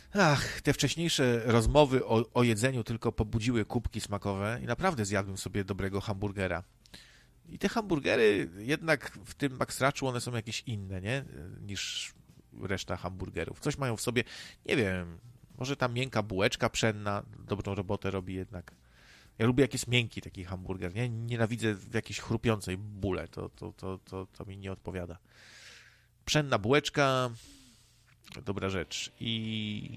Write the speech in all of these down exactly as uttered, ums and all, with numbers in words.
Ach, te wcześniejsze rozmowy o, o jedzeniu tylko pobudziły kubki smakowe i naprawdę zjadłem sobie dobrego hamburgera. I te hamburgery jednak w tym Maxraczu one są jakieś inne, nie? Niż reszta hamburgerów. Coś mają w sobie, nie wiem, może ta miękka bułeczka pszenna dobrą robotę robi jednak. Ja lubię jak jest miękki taki hamburger, nie? Nienawidzę w jakiejś chrupiącej bóle, to, to, to, to, to mi nie odpowiada. Pszenna bułeczka, dobra rzecz. I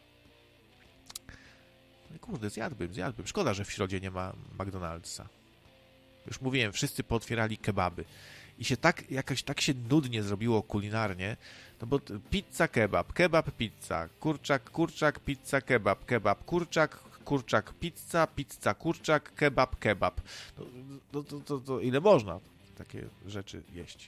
kurde, zjadłbym, zjadłbym. Szkoda, że w Środzie nie ma McDonald'sa. Już mówiłem, wszyscy pootwierali kebaby. I się tak, jakoś tak się nudnie zrobiło kulinarnie, no bo pizza, kebab, kebab, pizza, kurczak, kurczak, pizza, kebab, kebab, kurczak, kurczak, pizza, pizza, kurczak, kebab, kebab. No, no to, to, to ile można takie rzeczy jeść?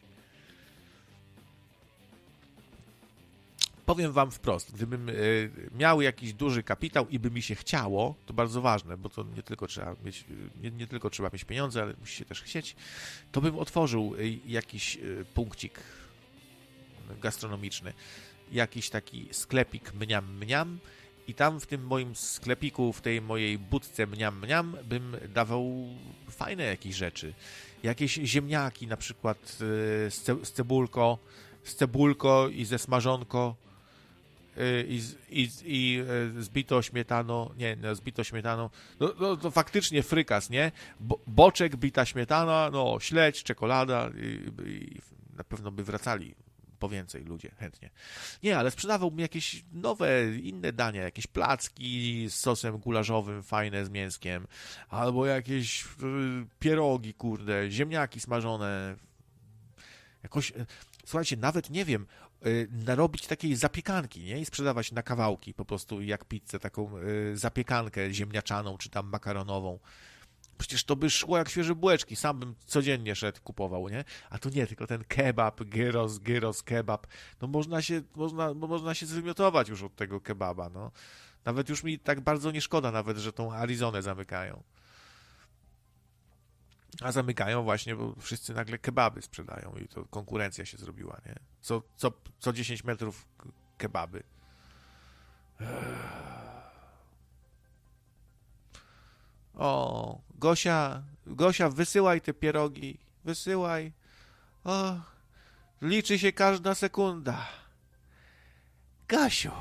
Powiem wam wprost, gdybym y, miał jakiś duży kapitał i by mi się chciało, to bardzo ważne, bo to nie tylko trzeba mieć, nie, nie tylko trzeba mieć pieniądze, ale musi się też chcieć, to bym otworzył y, jakiś y, punkcik gastronomiczny, jakiś taki sklepik mniam mniam i tam w tym moim sklepiku, w tej mojej budce mniam mniam bym dawał fajne jakieś rzeczy. Jakieś ziemniaki na przykład y, z, ce, z cebulko, z cebulko i ze smażonko i, i, i zbito śmietaną, nie, no, zbito śmietaną, no, no to faktycznie frykas, nie? Bo, boczek, bita śmietana, no, śledź, czekolada i, i na pewno by wracali po więcej ludzie chętnie. Nie, ale sprzedawałbym jakieś nowe, inne dania, jakieś placki z sosem gulaszowym, fajne z mięskiem, albo jakieś y, pierogi, kurde, ziemniaki smażone, jakoś, słuchajcie, nawet nie wiem, y, narobić takiej zapiekanki, nie? I sprzedawać na kawałki, po prostu jak pizzę, taką y, zapiekankę ziemniaczaną, czy tam makaronową. Przecież to by szło jak świeże bułeczki, sam bym codziennie szedł, kupował, nie? A tu nie, tylko ten kebab, gyros, gyros, kebab. No można się, można, można się zwymiotować już od tego kebaba, no. Nawet już mi tak bardzo nie szkoda nawet, że tą Arizonę zamykają. A zamykają właśnie, bo wszyscy nagle kebaby sprzedają i to konkurencja się zrobiła, nie? Co, co, co dziesięć metrów kebaby. O, Gosia, Gosia, wysyłaj te pierogi, wysyłaj. O, liczy się każda sekunda. Gasiu,